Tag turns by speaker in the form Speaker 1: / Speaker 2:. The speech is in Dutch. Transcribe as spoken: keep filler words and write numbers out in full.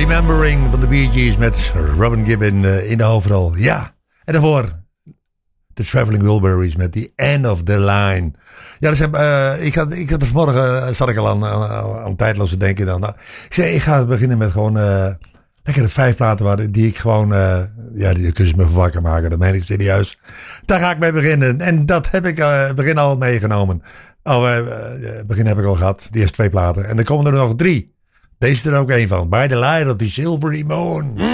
Speaker 1: Remembering van de Bee Gees met Robin Gibb uh, in de hoofdrol. Ja, en daarvoor de Traveling Wilburys met The End of the Line. Ja, dus heb, uh, ik, had, ik had er vanmorgen, uh, zat ik al aan, aan, aan tijdloos te denken. Dan. Nou, ik zei, ik ga beginnen met gewoon uh, lekker de vijf platen waar, die ik gewoon, uh, ja, die kunnen ze me wakker maken. Dat meen ik serieus. Daar ga ik mee beginnen. En dat heb ik uh, begin al meegenomen. Al, uh, uh, begin heb ik al gehad, die eerste twee platen. En er komen er nog drie. Deze is er ook één van. By the Light of the Silvery Moon.